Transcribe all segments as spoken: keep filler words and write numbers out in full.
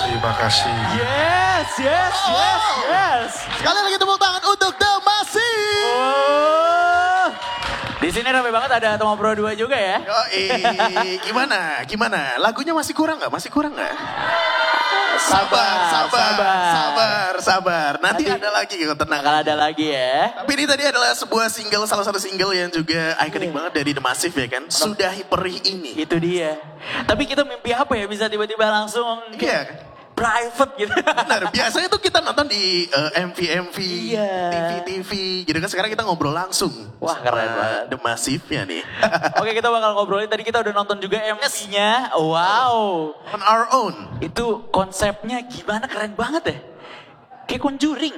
makasih, makasih. Yes, yes, yes, yes. Sekali lagi tepuk tangan untuk The Massive. Oh. Di sini rame banget ada Tomo Pro dua juga ya. Yoi, gimana, gimana? Lagunya masih kurang nggak? Masih kurang nggak? Sabar, sabar, sabar, sabar, sabar. Nanti, Nanti ada lagi kok, tenang. Bakal ada lagi ya. Tapi ini tadi adalah sebuah single, salah satu single yang juga ikonik banget dari The Massive ya kan. Sudahi perih ini. Itu dia. Tapi kita mimpi apa ya bisa tiba-tiba langsung Iya kan? private gitu. Benar, biasanya tuh kita nonton di uh, M V M V, Iya. T V T V, gitu kan. Sekarang kita ngobrol langsung. Wah, sama keren banget. The Massive-nya nih. Oke, kita bakal ngobrolin. Tadi kita udah nonton juga M V-nya. Wow. On our own. Itu konsepnya gimana, keren banget ya. Kayak Conjuring.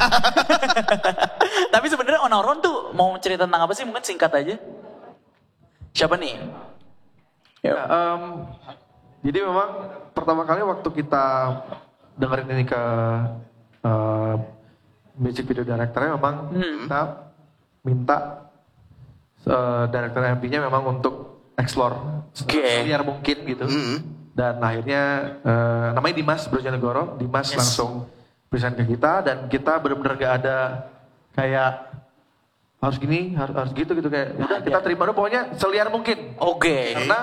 Tapi sebenarnya On Our Own tuh mau cerita tentang apa sih? Mungkin singkat aja. Siapa nih? Ya, um, jadi memang pertama kali waktu kita dengerin ini ke uh, music video directornya memang Hmm. kita minta uh, director M V-nya memang untuk explore Oke. liar mungkin gitu. Hmm. Dan akhirnya uh, namanya Dimas Brojonegoro, Dimas Yes. langsung present ke kita dan kita benar-benar gak ada kayak harus gini, harus, harus gitu gitu kayak udah kita terima dulu pokoknya seliar mungkin. Oke. Karena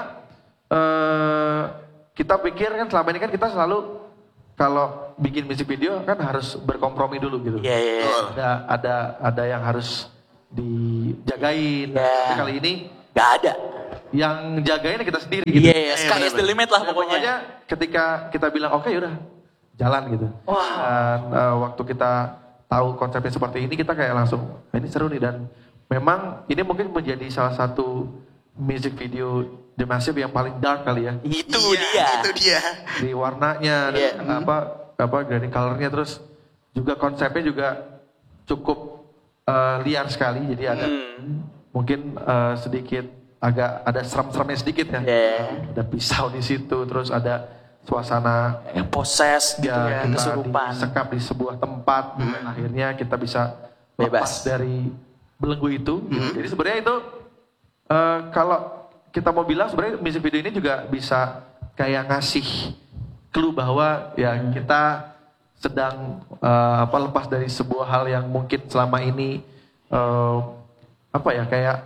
eh kita pikir kan selama ini kan kita selalu kalau bikin music video kan harus berkompromi dulu gitu. Iya, iya, iya. Ada ada ada yang harus dijagain. Iya. Tapi kali ini Gak ada. yang jagain kita sendiri Iya, gitu. iya. Sky is the limit lah Ya, pokoknya. pokoknya ketika kita bilang oke yaudah jalan gitu. Wah. Dan eh, waktu kita tahu konsepnya seperti ini kita kayak langsung "Ah, ini seru nih dan memang ini mungkin menjadi salah satu music video The Massive yang paling dark kali ya. Itu Iya, dia. Itu dia. Di warnanya Iya. dan apa apa grading colornya terus juga konsepnya juga cukup eh, liar sekali jadi ada Hmm. mungkin eh, sedikit agak ada serem-seremnya sedikit ya. Iya. Ada pisau di situ terus ada suasana Yang poses gitu ya, ya, kita kesurupan. disekap di sebuah tempat dan akhirnya kita bisa Bebas. lepas dari belenggu itu. gitu. Jadi sebenarnya itu eh, kalau kita mau bilang sebenarnya music video ini juga bisa kayak ngasih clue bahwa ya kita sedang eh, apa lepas dari sebuah hal yang mungkin selama ini eh, apa ya kayak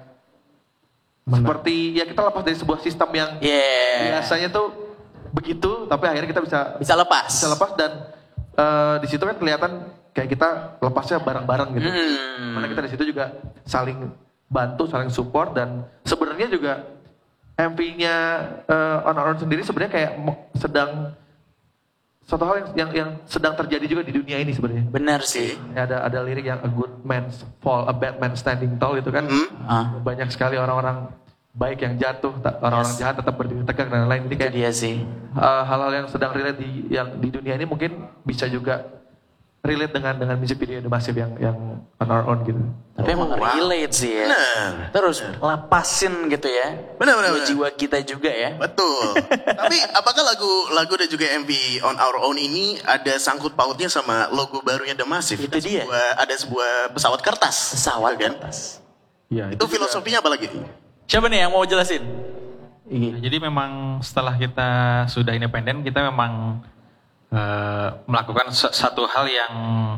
seperti ya kita lepas dari sebuah sistem yang Iya. biasanya tuh begitu tapi akhirnya kita bisa Bisa lepas. bisa lepas dan eh, di situ kan kelihatan kayak kita lepasnya bareng-bareng gitu. Hmm. Karena kita di situ juga saling bantu, saling support dan sebenarnya juga M V-nya eh, On Our Own sendiri sebenarnya kayak mo- sedang suatu hal yang, yang yang sedang terjadi juga di dunia ini sebenarnya. Benar sih. Ya, ada ada lirik yang a good man fall, a bad man standing tall itu kan. Ah. Banyak sekali orang-orang baik yang jatuh, ta- orang-orang Yes. jahat tetap berdiri tegak dan lain-lain. Jadi Itu kayak dia sih. uh, hal-hal yang sedang relate di yang di dunia ini mungkin bisa juga relate dengan dengan music video The Massive yang yang On Our Own gitu. Tapi emang wow. relate sih ya. Benar. Terus lepasin gitu ya. Benar, benar, benar. Jiwa kita juga ya. Betul. Tapi apakah lagu lagu dan juga M V On Our Own ini ada sangkut pautnya sama logo barunya The Massive? Itu Ada dia. Sebuah, ada sebuah pesawat kertas. Pesawat gitu kan? kertas. Iya, Itu filosofinya apa lagi? Siapa nih yang mau jelasin? Nah, jadi memang setelah kita sudah independen, kita memang eh, melakukan se- satu hal yang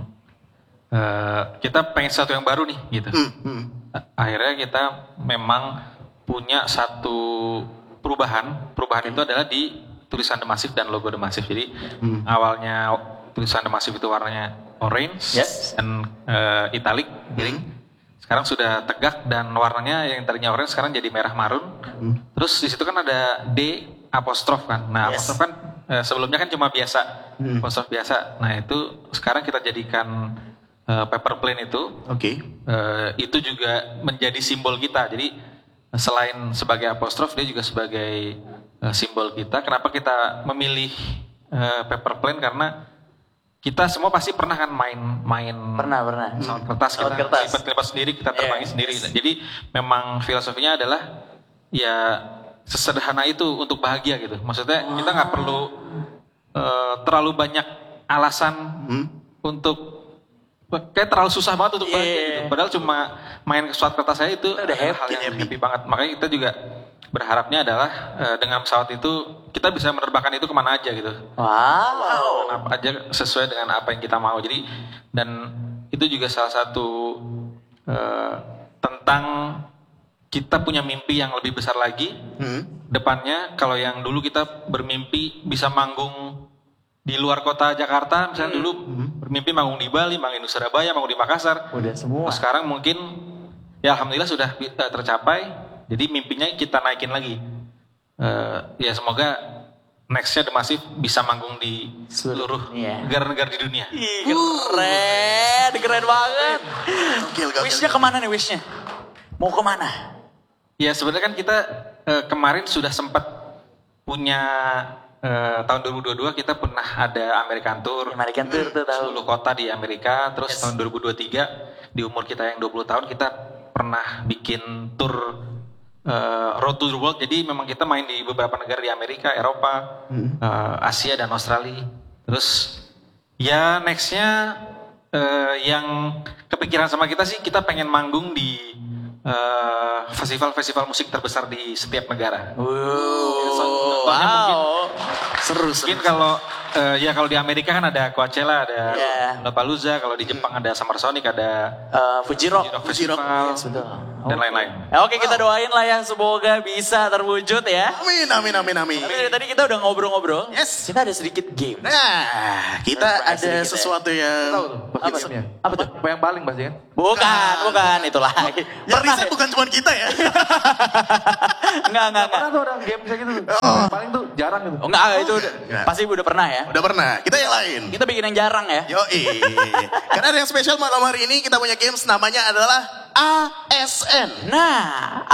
eh, kita pengen sesuatu yang baru nih, gitu. Hmm, hmm. A- Akhirnya kita memang punya satu perubahan. Perubahan itu adalah di tulisan The Massive dan logo The Massive. Jadi awalnya tulisan The Massive itu warnanya orange Yes. dan eh, italic, giring. Sekarang sudah tegak dan warnanya yang tadinya orange sekarang jadi merah marun. Terus di situ kan ada D apostrof kan. Nah, Yes. apostrof kan eh, sebelumnya kan cuma biasa, apostrof biasa. Nah, itu sekarang kita jadikan eh, paper plane itu. Oke. Eh, itu juga menjadi simbol kita. Jadi selain sebagai apostrof dia juga sebagai eh, simbol kita. Kenapa kita memilih eh, paper plane? Karena kita semua pasti pernah kan main-main Pernah, pernah. pesawat kertas, Pesawat kita kertas. lipat-lipat sendiri, kita terbangin Yes. sendiri. Jadi memang filosofinya adalah ya sesederhana itu untuk bahagia gitu. Maksudnya kita nggak perlu eh, terlalu banyak alasan untuk kayak terlalu susah banget untuk bahagia Yeah. gitu. Padahal cuma main pesawat kertas saya itu Udah adalah happy, hal yang happy. happy banget. Makanya kita juga berharapnya adalah eh, dengan pesawat itu kita bisa menerbangkan itu kemana aja gitu. Wow. Apa aja sesuai dengan apa yang kita mau. Jadi dan itu juga salah satu eh, tentang kita punya mimpi yang lebih besar lagi. Hmm. Depannya kalau yang dulu kita bermimpi bisa manggung di luar kota Jakarta, misalnya dulu bermimpi manggung di Bali, manggung di Surabaya, manggung di Makassar. Udah semua. Oh, sekarang mungkin ya alhamdulillah sudah bi- eh, tercapai. Jadi mimpinya kita naikin lagi. Eh, ya semoga nextnya The Massive bisa manggung di seluruh Iya. negara-negara di dunia. Ih, keren, keren banget. Gokil, gokil. Wishnya kemana nih wishnya? Mau kemana? Ya sebenarnya kan kita eh, kemarin sudah sempat punya eh, tahun dua ribu dua puluh dua kita pernah ada American Tour. American Tour tuh tahu. sepuluh kota di Amerika. Terus tahun dua ribu dua puluh tiga di umur kita yang dua puluh tahun kita pernah bikin tour eh, Road to the World. Jadi memang kita main di beberapa negara di Amerika, Eropa, eh, Asia dan Australia. Terus ya nextnya eh, yang kepikiran sama kita sih kita pengen manggung di eh, festival-festival musik terbesar di setiap negara. Wow. Contohnya mungkin Seru, seru. Mungkin kalau eh, ya kalau di Amerika kan ada Coachella, ada Iya. Lollapalooza, kalau di Jepang ada Summer Sonic, ada Eh, Fuji Rock. Fuji Rock Fuji Rock, Festival, Yes, betul. dan lain-lain. Ya, Oke, kita doain lah ya semoga bisa terwujud ya. Amin, amin, amin, amin. Tapi dari tadi kita udah ngobrol-ngobrol. Yes. Kita ada sedikit game. Nah, kita Surprise ada sedikit ya. sesuatu Tahu yang... tuh pasti Apa, gamenya. apa tuh? Apa yang paling pasti kan? Bukan, bukan itulah. Yang riset bukan cuma kita ya. Enggak, enggak, Pernah enggak. tuh ada game kayak gitu. Yang paling tuh jarang gitu. Oh, enggak, itu udah, enggak. pasti udah pernah ya. Udah pernah. Kita yang lain. Kita bikin yang jarang ya. Yoi. Karena ada yang spesial malam hari ini kita punya games namanya adalah A S N. Nah,